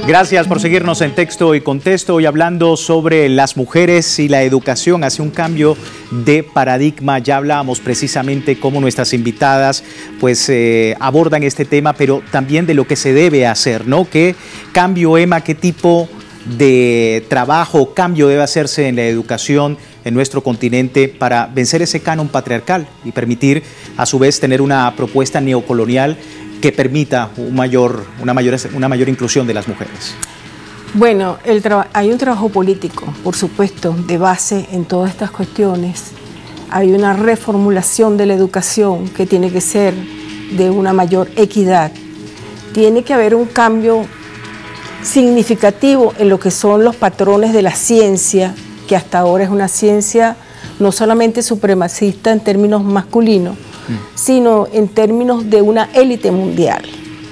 Gracias por seguirnos en Texto y Contexto, hoy hablando sobre las mujeres y la educación hacia un cambio de paradigma. Ya hablábamos precisamente cómo nuestras invitadas pues abordan este tema, pero también de lo que se debe hacer, ¿no? ¿Qué cambio, Emma, qué tipo de trabajo, cambio debe hacerse en la educación en nuestro continente para vencer ese canon patriarcal y permitir a su vez tener una propuesta neocolonial que permita una mayor inclusión de las mujeres? Bueno, hay un trabajo político, por supuesto, de base en todas estas cuestiones. Hay una reformulación de la educación que tiene que ser de una mayor equidad. Tiene que haber un cambio significativo en lo que son los patrones de la ciencia, que hasta ahora es una ciencia no solamente supremacista en términos masculinos, sino en términos de una élite mundial.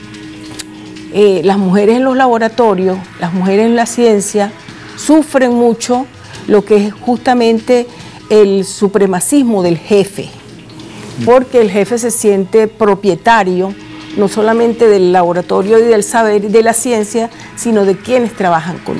Las mujeres en los laboratorios, las mujeres en la ciencia, sufren mucho lo que es justamente el supremacismo del jefe, porque el jefe se siente propietario no solamente del laboratorio y del saber y de la ciencia, sino de quienes trabajan con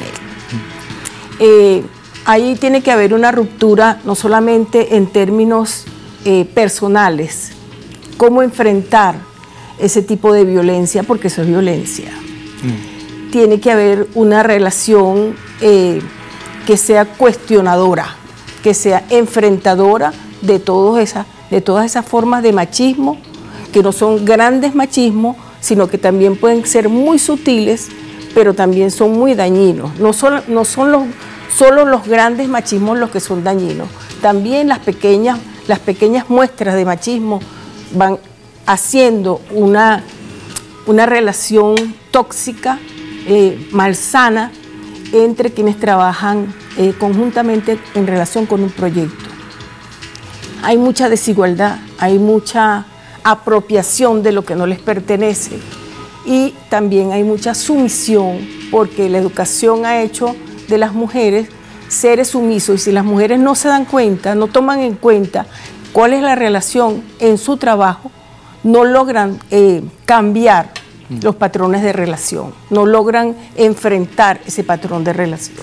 él. Ahí tiene que haber una ruptura no solamente en términos personales, cómo enfrentar ese tipo de violencia, porque eso es violencia. Tiene que haber una relación que sea cuestionadora, que sea enfrentadora de todas esas formas de machismo, que no son grandes machismos, sino que también pueden ser muy sutiles, pero también son muy dañinos. No son solo los grandes machismos los que son dañinos, también las pequeñas muestras de machismo van haciendo una relación tóxica, malsana, entre quienes trabajan conjuntamente en relación con un proyecto. Hay mucha desigualdad, hay mucha apropiación de lo que no les pertenece y también hay mucha sumisión, porque la educación ha hecho de las mujeres seres sumisos, y si las mujeres no se dan cuenta, no toman en cuenta cuál es la relación en su trabajo, no logran cambiar los patrones de relación, no logran enfrentar ese patrón de relación.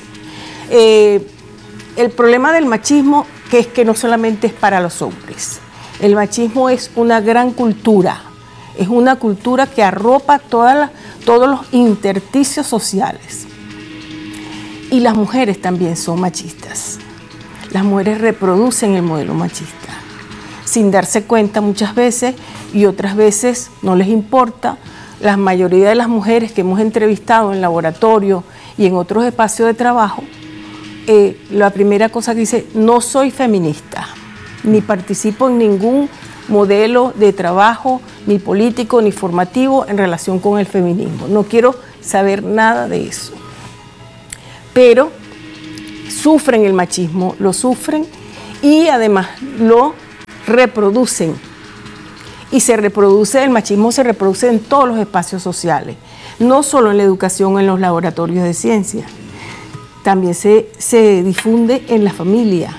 El problema del machismo que es que no solamente es para los hombres, el machismo es una gran cultura, es una cultura que arropa todos los intersticios sociales. Y las mujeres también son machistas. Las mujeres reproducen el modelo machista, sin darse cuenta muchas veces, y otras veces no les importa. La mayoría de las mujeres que hemos entrevistado en laboratorio y en otros espacios de trabajo, la primera cosa que dice: no soy feminista, ni participo en ningún modelo de trabajo, ni político, ni formativo en relación con el feminismo. No quiero saber nada de eso. Pero sufren el machismo, lo sufren y además lo reproducen. Y el machismo se reproduce en todos los espacios sociales, no solo en la educación o en los laboratorios de ciencia. También se difunde en la familia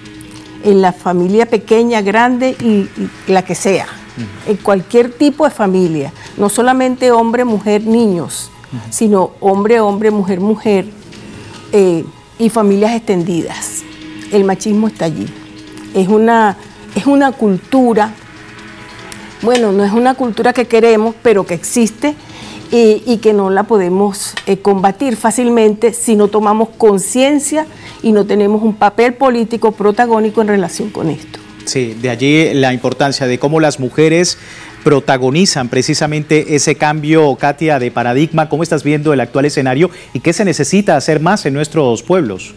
pequeña, grande y la que sea, en cualquier tipo de familia, no solamente hombre, mujer, niños, sino hombre, mujer, mujer, y familias extendidas. El machismo está allí. Es una cultura, bueno, no es una cultura que queremos, pero que existe y que no la podemos combatir fácilmente si no tomamos conciencia y no tenemos un papel político protagónico en relación con esto. Sí, de allí la importancia de cómo las mujeres protagonizan precisamente ese cambio, Katia, de paradigma. ¿Cómo estás viendo el actual escenario y qué se necesita hacer más en nuestros pueblos?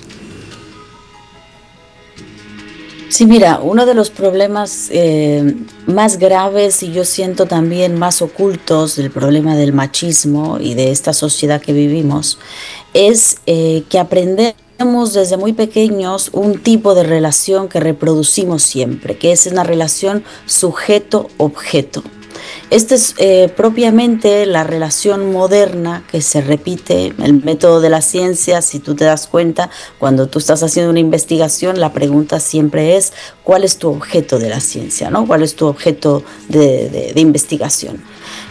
Sí, mira, uno de los problemas más graves y yo siento también más ocultos del problema del machismo y de esta sociedad que vivimos es que aprendemos desde muy pequeños un tipo de relación que reproducimos siempre, que es una relación sujeto-objeto. Esta es propiamente la relación moderna que se repite, el método de la ciencia. Si tú te das cuenta, cuando tú estás haciendo una investigación, la pregunta siempre es: ¿cuál es tu objeto de la ciencia, ¿no? ¿Cuál es tu objeto de investigación?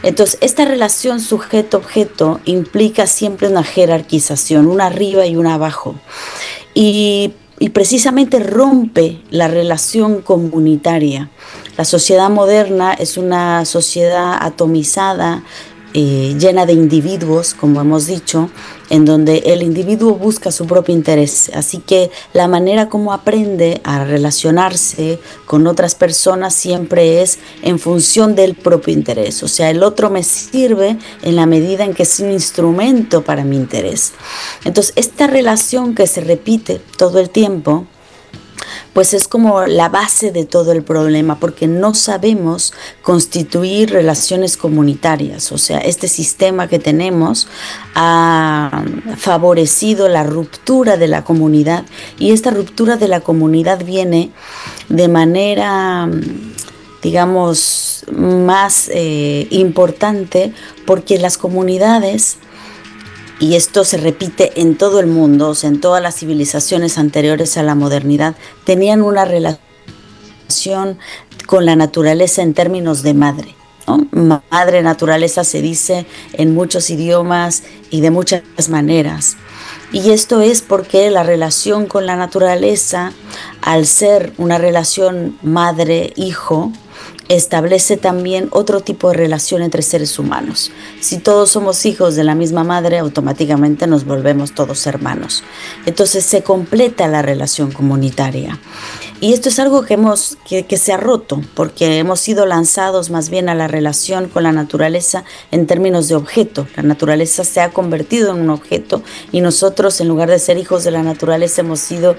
Entonces, esta relación sujeto-objeto implica siempre una jerarquización, una arriba y una abajo. Y precisamente rompe la relación comunitaria. La sociedad moderna es una sociedad atomizada, llena de individuos, como hemos dicho, en donde el individuo busca su propio interés. Así que la manera como aprende a relacionarse con otras personas siempre es en función del propio interés. O sea, el otro me sirve en la medida en que es un instrumento para mi interés. Entonces, esta relación que se repite todo el tiempo, pues es como la base de todo el problema, porque no sabemos constituir relaciones comunitarias. O sea, este sistema que tenemos ha favorecido la ruptura de la comunidad, y esta ruptura de la comunidad viene de manera, digamos, más importante, porque las comunidades, y esto se repite en todo el mundo, o sea, en todas las civilizaciones anteriores a la modernidad, tenían una relación con la naturaleza en términos de madre, ¿no? Madre naturaleza se dice en muchos idiomas y de muchas maneras. Y esto es porque la relación con la naturaleza, al ser una relación madre-hijo, establece también otro tipo de relación entre seres humanos. Si todos somos hijos de la misma madre, automáticamente nos volvemos todos hermanos. Entonces se completa la relación comunitaria. Y esto es algo que se ha roto, porque hemos sido lanzados más bien a la relación con la naturaleza en términos de objeto. La naturaleza se ha convertido en un objeto, y nosotros, en lugar de ser hijos de la naturaleza, hemos sido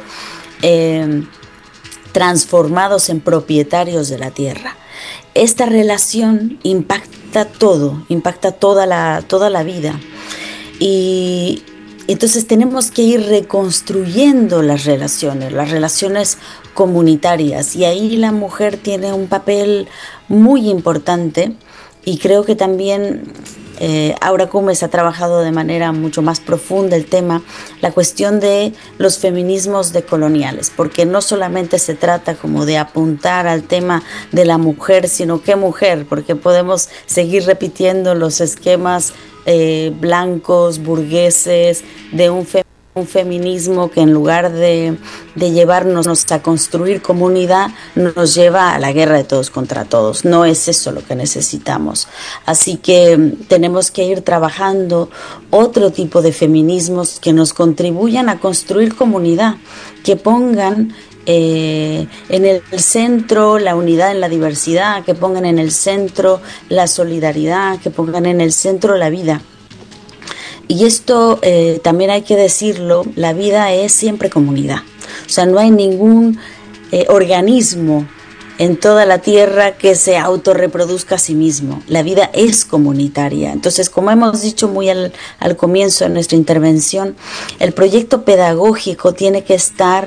transformados en propietarios de la tierra. Esta relación impacta todo, impacta toda la vida. Y entonces tenemos que ir reconstruyendo las relaciones comunitarias. Y ahí la mujer tiene un papel muy importante, y creo que también Aura Cumes ha trabajado de manera mucho más profunda el tema, la cuestión de los feminismos decoloniales, porque no solamente se trata como de apuntar al tema de la mujer, sino qué mujer, porque podemos seguir repitiendo los esquemas blancos, burgueses, de un feminismo que en lugar de llevarnos a construir comunidad, nos lleva a la guerra de todos contra todos. No es eso lo que necesitamos. Así que tenemos que ir trabajando otro tipo de feminismos que nos contribuyan a construir comunidad, que pongan en el centro la unidad en la diversidad, que pongan en el centro la solidaridad, que pongan en el centro la vida. Y esto también hay que decirlo, la vida es siempre comunidad. O sea, no hay ningún organismo en toda la tierra que se autorreproduzca a sí mismo. La vida es comunitaria. Entonces, como hemos dicho muy al comienzo de nuestra intervención, el proyecto pedagógico tiene que estar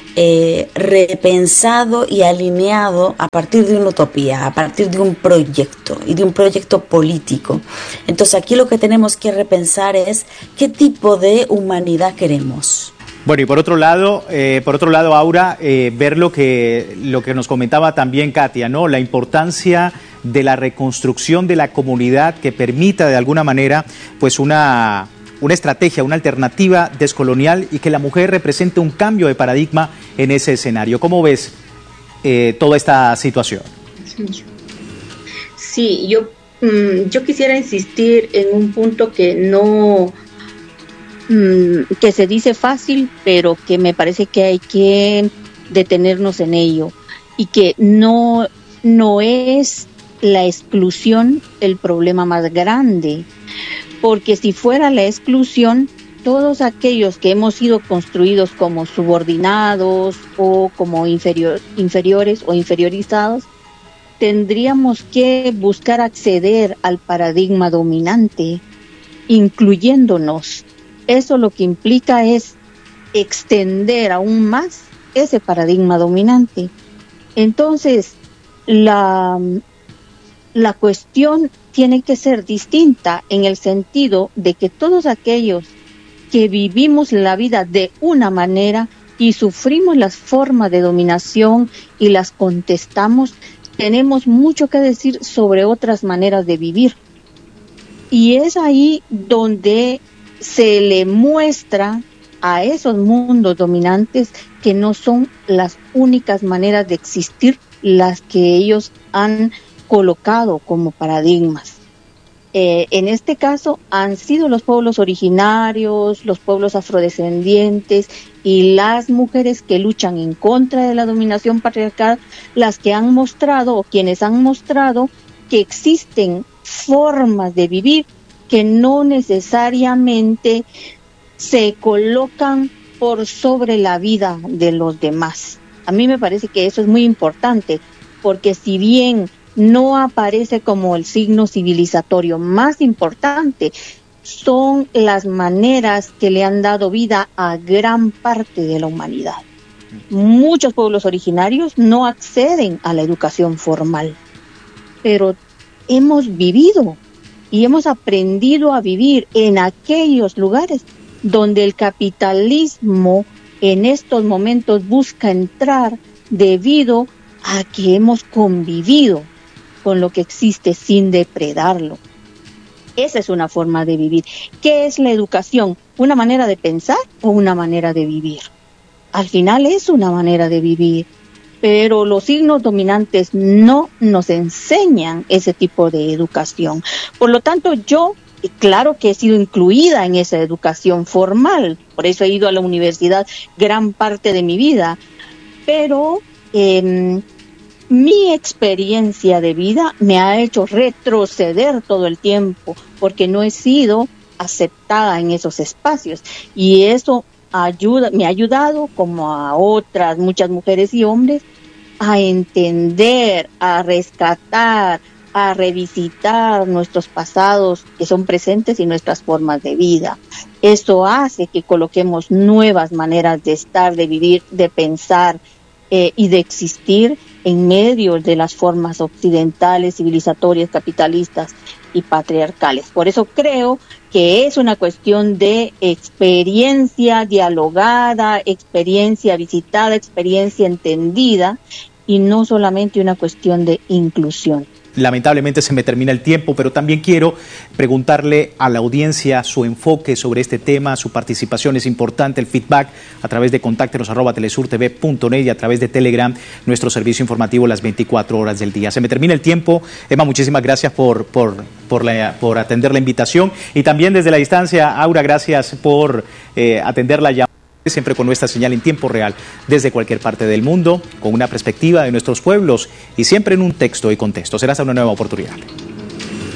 repensado y alineado a partir de una utopía, a partir de un proyecto y de un proyecto político. Entonces aquí lo que tenemos que repensar es qué tipo de humanidad queremos. Bueno, y por otro lado, Aura, ver lo que nos comentaba también Katia, ¿no? La importancia de la reconstrucción de la comunidad que permita de alguna manera pues una estrategia, una alternativa descolonial, y que la mujer represente un cambio de paradigma en ese escenario. ¿Cómo ves toda esta situación? Sí, yo quisiera insistir en un punto que no, que se dice fácil, pero que me parece que hay que detenernos en ello, y que no es la exclusión el problema más grande, porque si fuera la exclusión, todos aquellos que hemos sido construidos como subordinados o como inferiores o inferiorizados, tendríamos que buscar acceder al paradigma dominante, incluyéndonos. Eso lo que implica es extender aún más ese paradigma dominante. Entonces, la cuestión tiene que ser distinta, en el sentido de que todos aquellos que vivimos la vida de una manera y sufrimos las formas de dominación y las contestamos, tenemos mucho que decir sobre otras maneras de vivir. Y es ahí donde se le muestra a esos mundos dominantes que no son las únicas maneras de existir las que ellos han colocado como paradigmas. En este caso han sido los pueblos originarios, los pueblos afrodescendientes y las mujeres que luchan en contra de la dominación patriarcal las que han mostrado, o quienes han mostrado, que existen formas de vivir que no necesariamente se colocan por sobre la vida de los demás. A mí me parece que eso es muy importante, porque si bien no aparece como el signo civilizatorio más importante, son las maneras que le han dado vida a gran parte de la humanidad. Muchos pueblos originarios no acceden a la educación formal, pero hemos vivido y hemos aprendido a vivir en aquellos lugares donde el capitalismo en estos momentos busca entrar debido a que hemos convivido con lo que existe sin depredarlo. Esa es una forma de vivir. ¿Qué es la educación? ¿Una manera de pensar o una manera de vivir? Al final es una manera de vivir, pero los signos dominantes no nos enseñan ese tipo de educación. Por lo tanto, yo, claro que he sido incluida en esa educación formal, por eso he ido a la universidad gran parte de mi vida, pero mi experiencia de vida me ha hecho retroceder todo el tiempo porque no he sido aceptada en esos espacios, y eso me ha ayudado, como a otras muchas mujeres y hombres, a entender, a rescatar, a revisitar nuestros pasados que son presentes y nuestras formas de vida. Esto hace que coloquemos nuevas maneras de estar, de vivir, de pensar y de existir en medio de las formas occidentales, civilizatorias, capitalistas y patriarcales. Por eso creo que es una cuestión de experiencia dialogada, experiencia visitada, experiencia entendida, y no solamente una cuestión de inclusión. Lamentablemente se me termina el tiempo, pero también quiero preguntarle a la audiencia su enfoque sobre este tema. Su participación es importante, el feedback a través de contáctenos@telesurtv.net y a través de Telegram, nuestro servicio informativo las 24 horas del día. Se me termina el tiempo. Emma, muchísimas gracias por atender la invitación, y también desde la distancia, Aura, gracias por atender la llamada, siempre con nuestra señal en tiempo real desde cualquier parte del mundo, con una perspectiva de nuestros pueblos y siempre en un texto y contexto. Será hasta una nueva oportunidad.